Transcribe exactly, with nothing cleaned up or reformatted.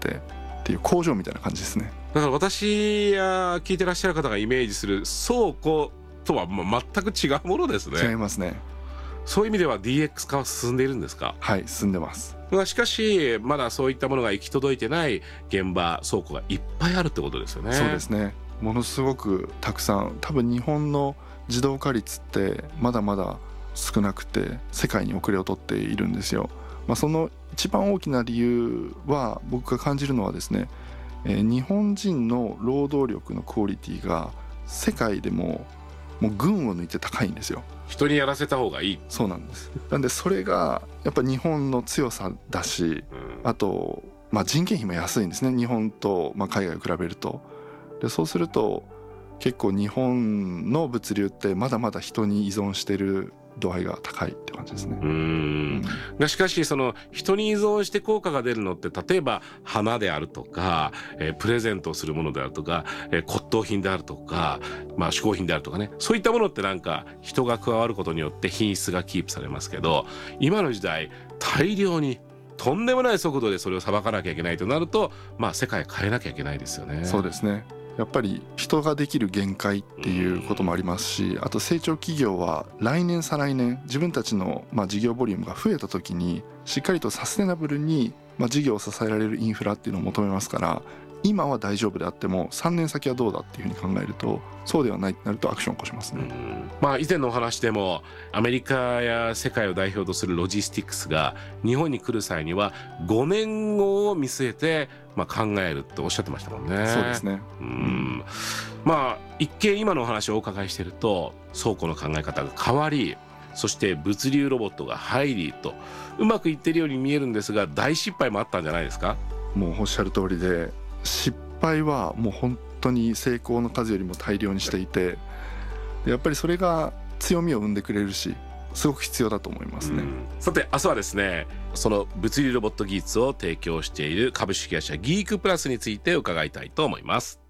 ってっていう工場みたいな感じですね。 だから私や聞いてらっしゃる方がイメージする倉庫とはもう全く違うものですね。 違いますね。 そういう意味では ディーエックス 化は進んでいるんですか？ はい、進んでます。 しかしまだそういったものが行き届いてない現場倉庫がいっぱいあるってことですよね。 そうですね。ものすごくたくさん、多分日本の自動化率ってまだまだ少なくて世界に遅れを取っているんですよ。まあ、その一番大きな理由は僕が感じるのはですね、えー、日本人の労働力のクオリティが世界でももう群を抜いて高いんですよ。 人にやらせた方がいい。 そうなんです。なんでそれがやっぱ日本の強さだし、うん、あと、まあ、人件費も安いんですね、日本と、まあ、海外を比べると。でそうすると結構日本の物流ってまだまだ人に依存してる度合いが高いって感じですね。 うーん、うん、しかしその人に依存して効果が出るのって、例えば花であるとか、えー、プレゼントをするものであるとか、えー、骨董品であるとか、まあ、嗜好品であるとかね、そういったものってなんか人が加わることによって品質がキープされますけど、今の時代大量にとんでもない速度でそれをさばかなきゃいけないとなると、まあ世界変えなきゃいけないですよね。 そうですね。やっぱり人ができる限界っていうこともありますし、あと成長企業は来年再来年自分たちのまあ事業ボリュームが増えた時にしっかりとサステナブルにまあ事業を支えられるインフラっていうのを求めますから、今は大丈夫であってもさんねん先はどうだっていうふうに考えると、そうではないとなるとアクションを起こしますね。うん、 まあ、以前のお話でもアメリカや世界を代表とするロジスティックスが日本に来る際にはごねんごを見据えてまあ考えるとおっしゃってましたもんね。 そうですね。 うん、まあ一見今のお話をお伺いしていると倉庫の考え方が変わり、そして物流ロボットが入りとうまくいってるように見えるんですが、大失敗もあったんじゃないですか？ もうおっしゃる通りで、失敗はもう本当に成功の数よりも大量にしていて、やっぱりそれが強みを生んでくれるし、すごく必要だと思いますね。うん、 さて明日はですね、その物流ロボット技術を提供している株式会社ギークプラスについて伺いたいと思います。